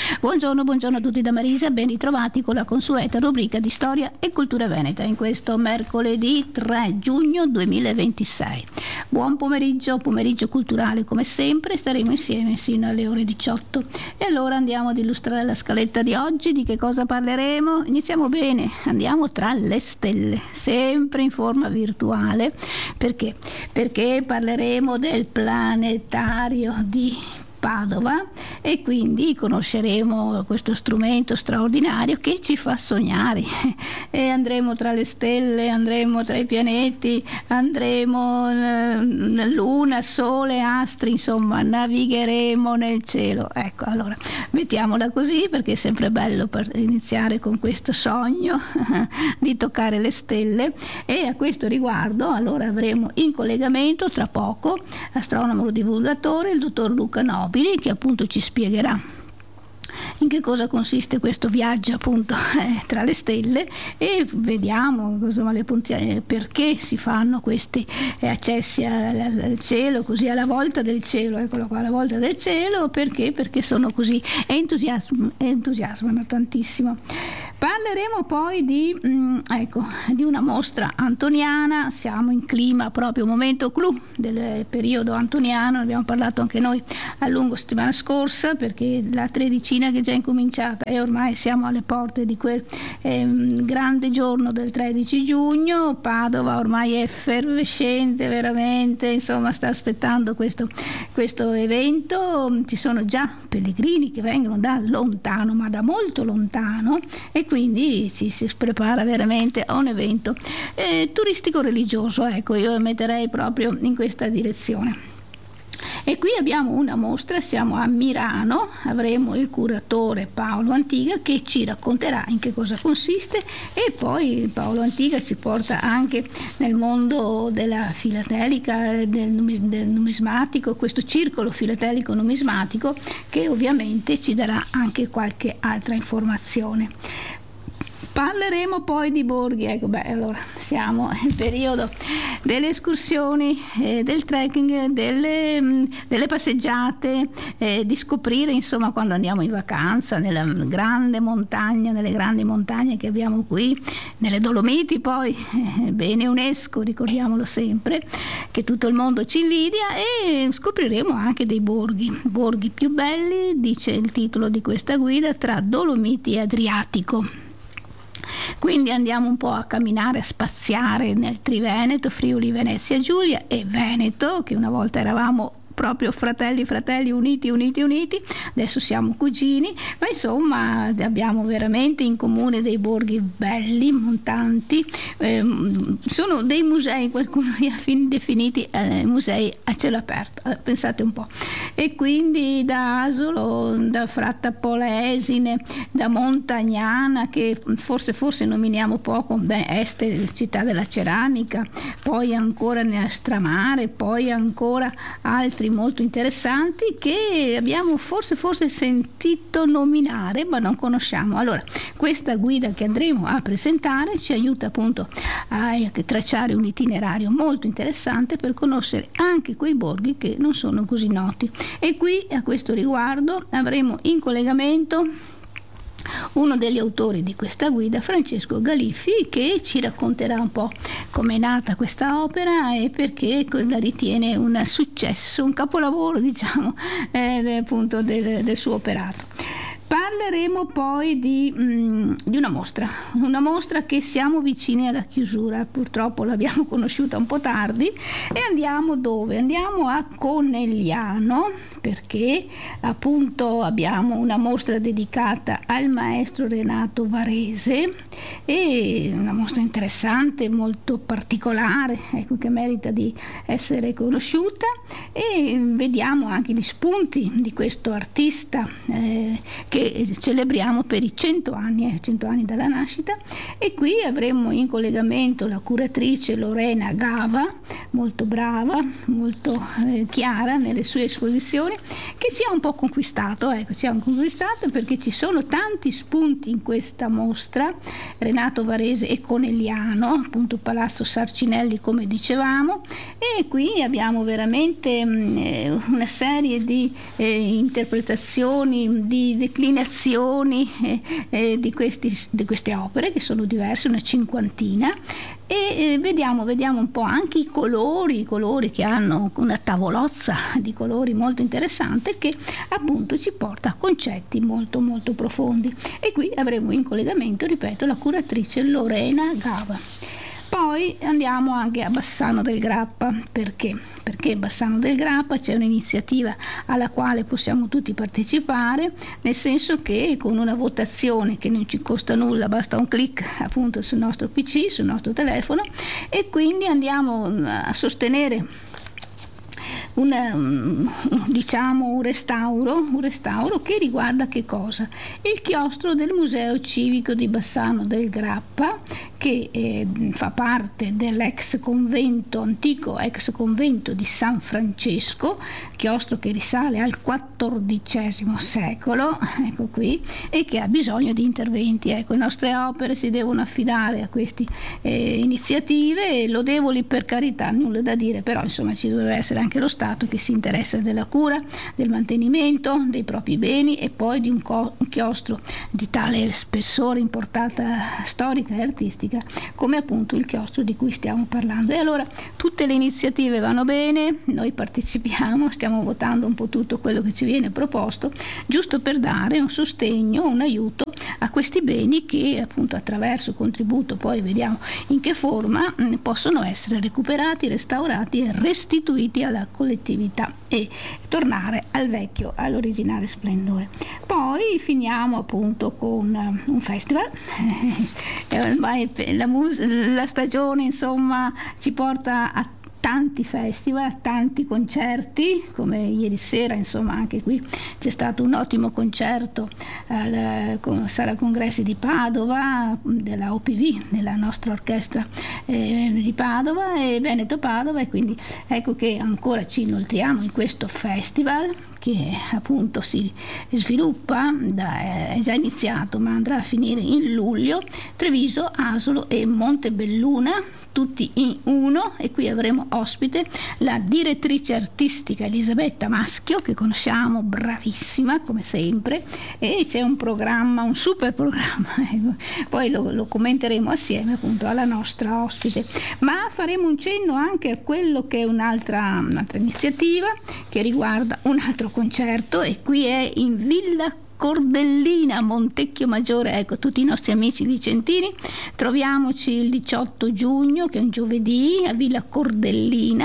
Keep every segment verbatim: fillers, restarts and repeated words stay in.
Buongiorno, buongiorno a tutti da Marisa, ben ritrovati con la consueta rubrica di storia e cultura veneta in questo mercoledì tre giugno duemilaventisei. Buon pomeriggio, pomeriggio culturale come sempre, staremo insieme sino alle ore diciotto. E allora andiamo ad illustrare la scaletta di oggi. Di che cosa parleremo? Iniziamo bene, andiamo tra le stelle, sempre in forma virtuale. Perché? Perché parleremo del planetario di Padova e quindi conosceremo questo strumento straordinario che ci fa sognare e andremo tra le stelle, andremo tra i pianeti, andremo eh, luna, sole, astri, insomma navigheremo nel cielo. Ecco, allora mettiamola così perché è sempre bello per iniziare con questo sogno di toccare le stelle. E a questo riguardo allora avremo in collegamento tra poco astronomo divulgatore il dottor Luca Nobili, che appunto ci spiegherà in che cosa consiste questo viaggio appunto eh, tra le stelle e vediamo insomma, le punti, eh, perché si fanno questi eh, accessi al, al cielo, così alla volta del cielo, eccolo qua, alla volta del cielo, perché? Perché sono così entusiasm- entusiasmano tantissimo. Parleremo poi di, mh, ecco, di una mostra antoniana, siamo in clima proprio momento clou del periodo antoniano, ne abbiamo parlato anche noi a lungo settimana scorsa perché la tredicina che è già incominciata e ormai siamo alle porte di quel ehm, grande giorno del tredici giugno, Padova ormai è effervescente veramente, insomma sta aspettando questo, questo evento, ci sono già pellegrini che vengono da lontano, ma da molto lontano e quindi ci si prepara veramente a un evento eh, turistico-religioso, ecco, io lo metterei proprio in questa direzione. E qui abbiamo una mostra, siamo a Mirano, avremo il curatore Paolo Antiga che ci racconterà in che cosa consiste e poi Paolo Antiga ci porta anche nel mondo della filatelica, del, numis- del numismatico, questo circolo filatelico numismatico che ovviamente ci darà anche qualche altra informazione. Parleremo poi di borghi, ecco, beh, allora siamo nel periodo delle escursioni, eh, del trekking, delle, mh, delle passeggiate, eh, di scoprire insomma quando andiamo in vacanza nella grande montagna, nelle grandi montagne che abbiamo qui, nelle Dolomiti poi, eh, bene UNESCO, ricordiamolo sempre, che tutto il mondo ci invidia e scopriremo anche dei borghi, borghi più belli, dice il titolo di questa guida, tra Dolomiti e Adriatico. Quindi andiamo un po' a camminare, a spaziare nel Triveneto, Friuli, Venezia Giulia e Veneto, che una volta eravamo proprio fratelli, fratelli, uniti, uniti, uniti, adesso siamo cugini, ma insomma abbiamo veramente in comune dei borghi belli, montanti, eh, sono dei musei, qualcuno li ha fin definiti eh, musei a cielo aperto, eh, pensate un po', e quindi da Asolo, da Fratta Polesine, da Montagnana, che forse forse nominiamo poco, beh, Este, città della ceramica, poi ancora Nastramare, poi ancora altri molto interessanti che abbiamo forse forse sentito nominare ma non conosciamo. Allora questa guida che andremo a presentare ci aiuta appunto a tracciare un itinerario molto interessante per conoscere anche quei borghi che non sono così noti e qui a questo riguardo avremo in collegamento uno degli autori di questa guida, Francesco Galiffi, che ci racconterà un po' come è nata questa opera e perché la ritiene un successo, un capolavoro diciamo eh, appunto del, del suo operato. Parleremo poi di, mh, di una mostra, una mostra che siamo vicini alla chiusura, purtroppo l'abbiamo conosciuta un po' tardi e andiamo dove? Andiamo a Conegliano perché appunto abbiamo una mostra dedicata al maestro Renato Varese e una mostra interessante, molto particolare, ecco, che merita di essere conosciuta e vediamo anche gli spunti di questo artista eh, che celebriamo per i cento anni, eh, cento anni dalla nascita e qui avremo in collegamento la curatrice Lorena Gava, molto brava, molto eh, chiara nelle sue esposizioni che ci ha un po' conquistato, ecco, ci ha conquistato perché ci sono tanti spunti in questa mostra, Renato Varese e Conegliano, appunto Palazzo Sarcinelli come dicevamo e qui abbiamo veramente mh, una serie di eh, interpretazioni, di declinazioni sezioni eh, eh, di, questi, di queste opere, che sono diverse, una cinquantina, e eh, vediamo, vediamo un po' anche i colori, i colori che hanno una tavolozza di colori molto interessante, che appunto ci porta a concetti molto molto profondi. E qui avremo in collegamento, ripeto, la curatrice Lorena Gava. Poi andiamo anche a Bassano del Grappa. Perché? Perché Bassano del Grappa c'è un'iniziativa alla quale possiamo tutti partecipare, nel senso che con una votazione che non ci costa nulla, basta un clic appunto sul nostro P C, sul nostro telefono, e quindi andiamo a sostenere Una, diciamo un restauro, un restauro che riguarda che cosa? Il chiostro del Museo Civico di Bassano del Grappa, che eh, fa parte dell'ex convento, antico ex convento di San Francesco, chiostro che risale al quattordicesimo secolo, ecco qui, e che ha bisogno di interventi. Ecco, le nostre opere si devono affidare a queste eh, iniziative, lodevoli per carità, nulla da dire, però insomma ci dovrebbe essere anche lo Stato che si interessa della cura, del mantenimento dei propri beni, e poi di un, co- un chiostro di tale spessore, importata storica e artistica come appunto il chiostro di cui stiamo parlando. E allora tutte le iniziative vanno bene, noi partecipiamo, stiamo votando un po' tutto quello che ci viene proposto, giusto per dare un sostegno, un aiuto a questi beni che appunto attraverso contributo, poi vediamo in che forma, mh, possono essere recuperati, restaurati e restituiti alla collettività e tornare al vecchio, all'originale splendore. Poi finiamo appunto con uh, un festival. Ormai la, mus- la stagione insomma ci porta a tanti festival, tanti concerti, come ieri sera insomma anche qui c'è stato un ottimo concerto al Sala Congressi di Padova della O P V, della nostra orchestra eh, di Padova e Veneto Padova, e quindi ecco che ancora ci inoltriamo in questo festival che appunto si sviluppa, da, è già iniziato ma andrà a finire in luglio, Treviso, Asolo e Montebelluna, tutti in uno. E qui avremo ospite la direttrice artistica Elisabetta Maschio, che conosciamo, bravissima come sempre, e c'è un programma, un super programma, poi lo, lo commenteremo assieme appunto alla nostra ospite. Ma faremo un cenno anche a quello che è un'altra, un'altra iniziativa che riguarda un altro concerto, e qui è in Villa Cordellina, Montecchio Maggiore. Ecco, tutti i nostri amici vicentini, troviamoci il diciotto giugno, che è un giovedì, a Villa Cordellina,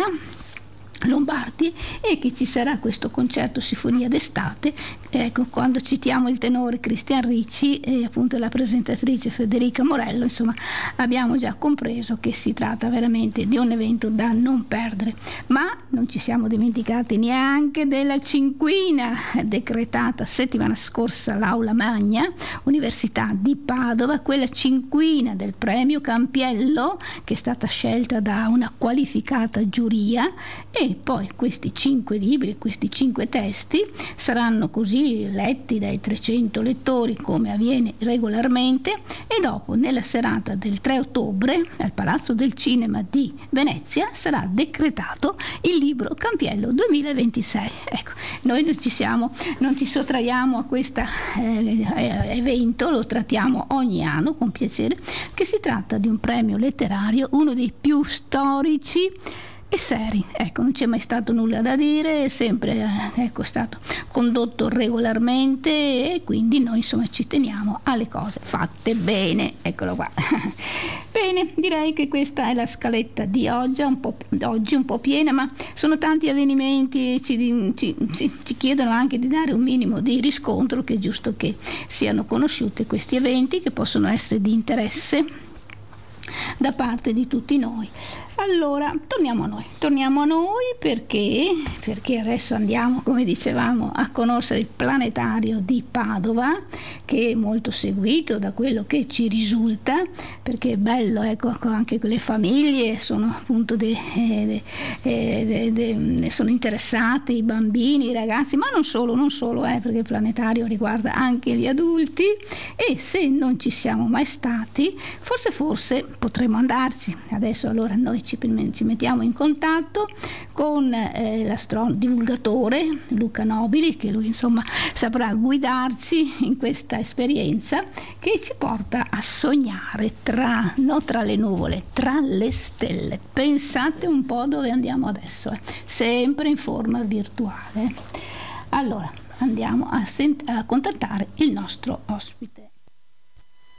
Lombardi, e che ci sarà questo concerto Sinfonia d'estate. Ecco, quando citiamo il tenore Cristian Ricci e appunto la presentatrice Federica Morello, insomma abbiamo già compreso che si tratta veramente di un evento da non perdere. Ma non ci siamo dimenticati neanche della cinquina decretata settimana scorsa all'Aula Magna, Università di Padova, quella cinquina del premio Campiello, che è stata scelta da una qualificata giuria, e poi questi cinque libri, questi cinque testi saranno così letti dai trecento lettori come avviene regolarmente, e dopo nella serata del tre ottobre al Palazzo del Cinema di Venezia sarà decretato il libro Campiello duemilaventisei. Ecco, noi non ci siamo, non ci sottraiamo a questo eh, evento, lo trattiamo ogni anno con piacere, che si tratta di un premio letterario, uno dei più storici e seri. Ecco, non c'è mai stato nulla da dire, è sempre ecco, stato condotto regolarmente, e quindi noi insomma ci teniamo alle cose fatte bene. Eccolo qua. Bene, direi che questa è la scaletta di oggi, un po', oggi un po' piena, ma sono tanti avvenimenti e ci, ci, ci, ci chiedono anche di dare un minimo di riscontro, che è giusto che siano conosciuti questi eventi, che possono essere di interesse da parte di tutti noi. Allora, torniamo a noi, torniamo a noi perché, perché adesso andiamo, come dicevamo, a conoscere il planetario di Padova, che è molto seguito da quello che ci risulta, perché è bello, ecco, anche le famiglie sono appunto de, de, de, de, de, sono interessate, i bambini, i ragazzi, ma non solo, non solo, eh, perché il planetario riguarda anche gli adulti, e se non ci siamo mai stati, forse forse potremo andarci. Adesso allora noi ci, ci mettiamo in contatto con eh, l'astronomo divulgatore Luca Nobili, che lui insomma saprà guidarci in questa esperienza che ci porta a sognare tra, non tra le nuvole, tra le stelle. Pensate un po' dove andiamo adesso, eh? Sempre in forma virtuale. Allora, andiamo a, sent- a contattare il nostro ospite.